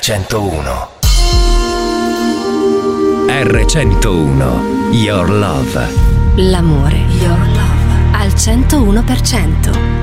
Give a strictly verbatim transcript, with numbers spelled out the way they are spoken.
centouno. erre centouno, Your Love. L'amore, Your Love, al centouno per cento.